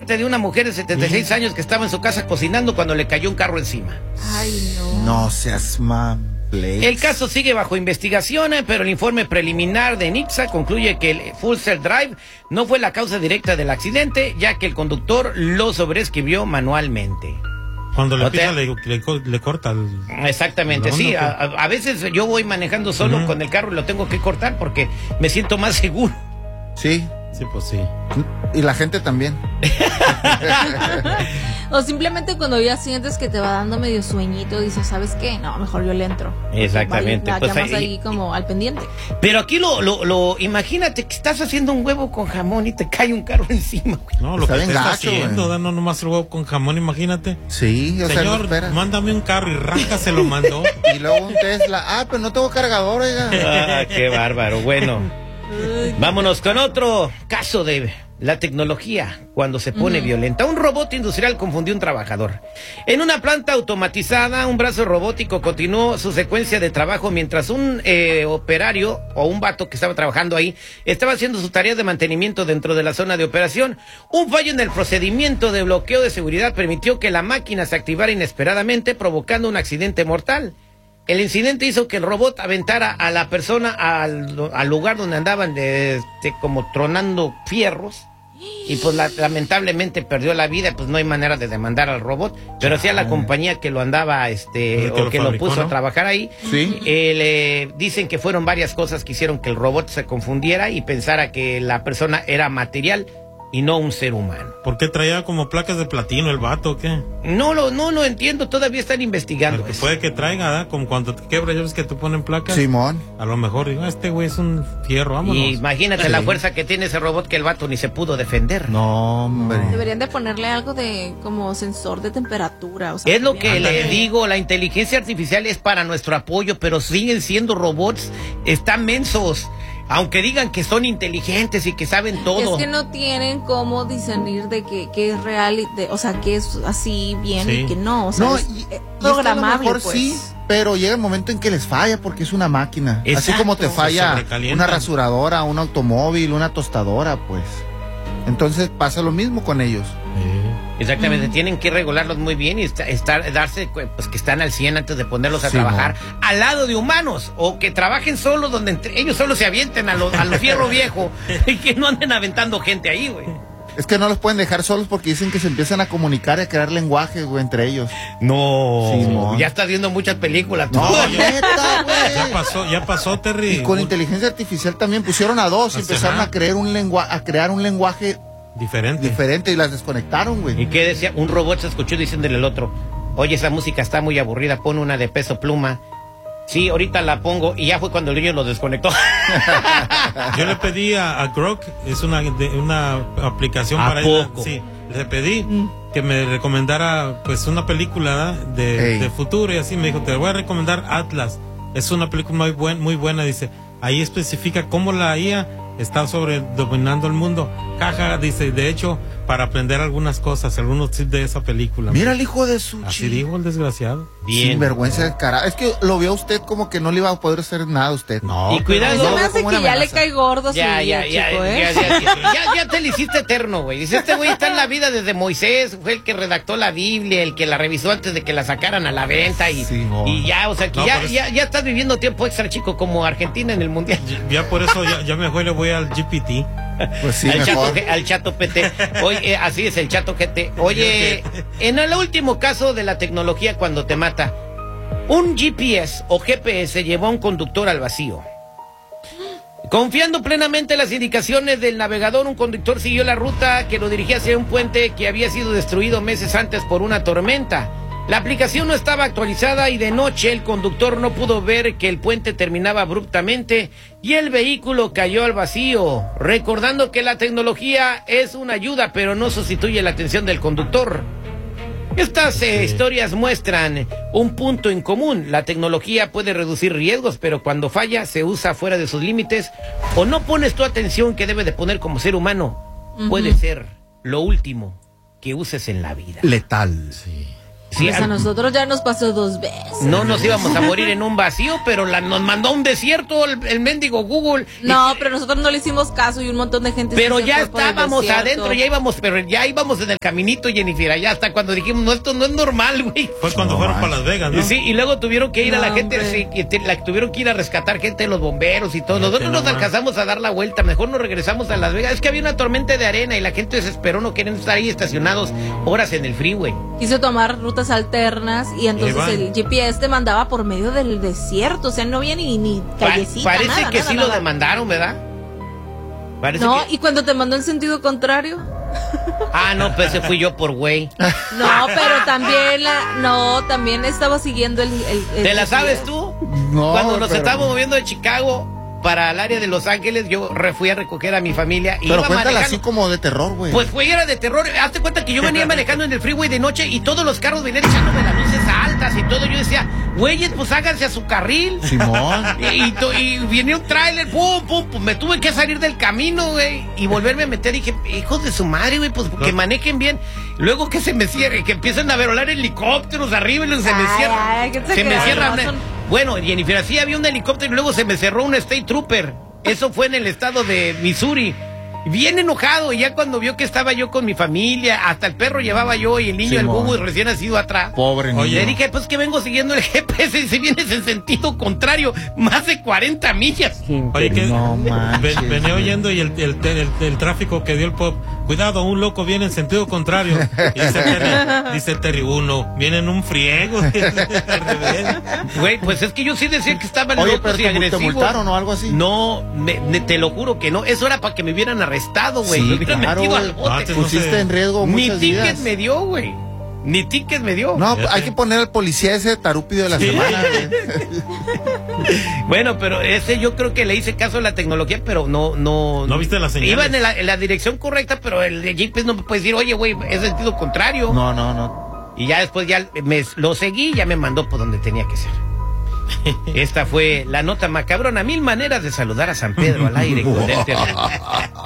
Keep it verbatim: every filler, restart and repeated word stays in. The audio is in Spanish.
muerte de una mujer de setenta y seis años que estaba en su casa cocinando cuando le cayó un carro encima. Ay, no. No seas mam. El caso sigue bajo investigación, pero el informe preliminar de NHTSA concluye que el Full Self Drive no fue la causa directa del accidente, ya que el conductor lo sobreescribió manualmente. Cuando le O pisa, sea, le, le, le corta el... Exactamente, el sí. hondo, A, a- a veces yo voy manejando solo Ujú. con el carro y lo tengo que cortar porque me siento más seguro. Sí. Sí, pues sí. Y la gente también. O simplemente cuando ya sientes que te va dando medio sueñito, dices, ¿sabes qué? No, mejor yo le entro. Exactamente, Vale, pues pues, ahí- ahí como al pendiente. Pero aquí lo, lo, lo, imagínate que estás haciendo un huevo con jamón y te cae un carro encima, güey. No, lo Está que bien te está gacho, haciendo, güey. dando nomás el huevo con jamón, imagínate. Sí, o sea, no Señor, esperas. mándame un carro y rasca se lo mandó. Y luego un Tesla. Ah, pero no tengo cargador, oiga. Ah, qué bárbaro. Bueno, vámonos con otro caso de la tecnología cuando se pone violenta. Un robot industrial confundió a un trabajador. En una planta automatizada, un brazo robótico continuó su secuencia de trabajo mientras un eh, operario o un vato que estaba trabajando ahí estaba haciendo su tarea de mantenimiento dentro de la zona de operación. Un fallo en el procedimiento de bloqueo de seguridad permitió que la máquina se activara inesperadamente, provocando un accidente mortal. El incidente hizo que el robot aventara a la persona al, al lugar donde andaban de, de como tronando fierros y pues la- lamentablemente perdió la vida. Pues no hay manera de demandar al robot, pero sí a la compañía que lo andaba este El que o lo que lo fabricó, puso ¿no? a trabajar ahí. Sí. Eh, le dicen que fueron varias cosas que hicieron que el robot se confundiera y pensara que la persona era material y no un ser humano. ¿Por qué traía como placas de platino el vato o qué? No lo no lo entiendo, todavía están investigando Porque eso. puede que traiga, ¿verdad? Como cuando te quebra, ya ves que te ponen placas. Simón. A lo mejor digo, "Ah, este güey es un fierro, vámonos". Y imagínate Sí. la fuerza que tiene ese robot que el vato ni se pudo defender. No, hombre. Deberían de ponerle algo de como sensor de temperatura. O sea, Es lo bien. que Ándale. le digo, la inteligencia artificial es para nuestro apoyo, pero siguen siendo robots, están mensos. Aunque digan que son inteligentes y que saben todo. Es que no tienen cómo discernir de que, que es real, y de, o sea, que es así bien Sí. y que no. O sea, No, es y, y eh, esto a lo programable, mejor pues. sí, pero llega el momento en que les falla porque es una máquina. Así Exacto. como te Se falla sobrecalientan. una rasuradora, un automóvil, una tostadora, pues. Entonces pasa lo mismo con ellos. Exactamente, tienen que regularlos muy bien y esta- estar, darse cu- pues que están al cien antes de ponerlos a Sí, trabajar al lado de humanos o que trabajen solos donde entre- ellos solo se avienten a los a los fierro viejo y que no anden aventando gente ahí, güey. Es que no los pueden dejar solos porque dicen que se empiezan a comunicar y a crear lenguajes, güey, entre ellos. No, Simón. ya estás viendo muchas películas. tú. No, neta, güey. Ya pasó, ya pasó, Terry. Y con Un- inteligencia artificial también pusieron a dos y Ajá. empezaron a crear un lengua a crear un lenguaje Diferente. diferente y las desconectaron, ¿Y güey. qué decía? Un robot se escuchó diciéndole al otro, oye, esa música está muy aburrida, pon una de Peso Pluma. Sí, ahorita la pongo, y ya fue cuando el niño lo desconectó. Yo le pedí a, a Grok, es una, de- una aplicación ¿A para poco? Sí, le pedí que me recomendara pues una película, ¿verdad? de, Ey. de futuro y así me dijo, te voy a recomendar Atlas. Es una película muy, buen, muy buena, dice. Ahí especifica cómo la I A está sobre dominando el mundo. Jaja, dice, de hecho, para aprender algunas cosas, algunos tips de esa película. Mira el hijo de su Así chi- dijo el desgraciado. Sin vergüenza de cara. Es que lo vio a usted como que no le iba a poder hacer nada a usted. No, Y cuidado. Se No, me no, hace como que una ya le amenaza. cae gordo su Ya, vida, ya, ya, chico, ¿eh? ya, ya, ya, ya, ya te le hiciste eterno, güey. Dice, este güey está en la vida desde Moisés, fue el que redactó la Biblia, el que la revisó antes de que la sacaran a la venta y, Sí, no. y ya, o sea, que No, ya, por eso- ya, ya estás viviendo tiempo extra, chico, como Argentina en el Mundial. Ya por eso ya, ya mejor le voy al G P T. Pues sí, al, chato, mejor. G- al chato P T. Oye, eh, así es, el chato G T. Oye, en el último caso de la tecnología cuando te mata, un G P S o G P S llevó a un conductor al vacío. Confiando plenamente en las indicaciones del navegador, un conductor siguió la ruta que lo dirigía hacia un puente que había sido destruido meses antes por una tormenta. La aplicación no estaba actualizada y de noche el conductor no pudo ver que el puente terminaba abruptamente y el vehículo cayó al vacío, recordando que la tecnología es una ayuda pero no sustituye la atención del conductor. Estas eh, historias muestran un punto en común. La tecnología puede reducir riesgos, pero cuando falla se usa fuera de sus límites o no pones tu atención que debe de poner como ser humano, puede ser lo último que uses en la vida. Letal. Sí. Sí, Pues a al- nosotros ya nos pasó dos veces. no nos íbamos a morir en un vacío, pero la, nos mandó a un desierto el, el mendigo Google. No, Y- pero nosotros no le hicimos caso y un montón de gente. pero sí se ya fue por el estábamos desierto. adentro, ya íbamos, pero ya íbamos en el caminito, Jennifer, allá hasta cuando dijimos, no, esto no es normal, güey. Fue cuando No fueron manches. para Las Vegas, ¿no? Sí, y luego tuvieron que ir a la No, gente, hombre. sí, que te- la tuvieron que ir a rescatar gente de los bomberos y todo. Fíjate Nosotros nos nomás. alcanzamos a dar la vuelta, mejor nos regresamos a Las Vegas. Es que había una tormenta de arena y la gente desesperó, no querían estar ahí estacionados horas en el freeway. Quiso tomar rutas alternas y entonces van. el G P S te mandaba por medio del desierto. O sea, no había ni, ni Pa- callecita. parece nada, que nada, sí lo nada. demandaron, ¿verdad? Parece No, que... y cuando te mandó en sentido contrario. Ah, no, pues ese fui yo por güey. No, pero también la, no, también estaba siguiendo el, el- el ¿Te la G P S. sabes tú? No, Cuando nos pero- estábamos moviendo de Chicago para el área de Los Ángeles, yo re- fui a recoger a mi familia y Pero iba cuéntala manejando. así como de terror, güey. Pues fue era de terror. Hazte cuenta que yo venía manejando en el freeway de noche y todos los carros venían echándome las luces altas y todo. Yo decía, güeyes, pues háganse a su carril. Simón. Y, y, to- y venía un tráiler, pum, pum, pum, me tuve que salir del camino, güey, y volverme a meter. Dije, hijos de su madre, güey, pues que manejen bien. Luego que se me cierre, que empiezan a volar helicópteros arriba y luego se me Ay, cierra. ay, ¿qué te se me creas? cierra. No, una- son- Bueno, Jennifer, así había un helicóptero y luego se me cerró un State Trooper. Eso fue en el estado de Missouri. Bien enojado, y ya cuando vio que estaba yo con mi familia, hasta el perro llevaba yo y el niño, el Simón. bubu recién nacido atrás. Pobre niño. Le dije, pues que vengo siguiendo el G P S y si vienes en sentido contrario, más de cuarenta millas. Oye, que No manches, ven- venía güey. oyendo y el, el, el- el tráfico que dio el pop. Cuidado, un loco viene en sentido contrario. Y dice Terry, dice Terry, uno, viene en un friego. Al revés. Güey, pues es que yo sí decía que estaban Oye, locos pero y te, te agresivos. multaron o algo así. No, me- me- te lo juro que no. Eso era para que me hubieran arrestado, güey. Sí, me hubieran claro, metido güey. al bote. Antes no Pusiste sé. en riesgo Ni muchas ticket vidas. me dio, güey. Ni ticket me dio. No, Fíjate. hay que poner al policía ese tarúpido de la Sí. semana, güey. Bueno, pero ese yo creo que le hice caso a la tecnología, pero no, no. ¿No viste las señales? Iba en la, en la dirección correcta, pero el G P S no me puede decir, oye, güey, es sentido contrario. No, no, no. Y ya después ya me, lo seguí y ya me mandó por donde tenía que ser. Esta fue la nota macabrona. Mil maneras de saludar a San Pedro al aire con el terreno.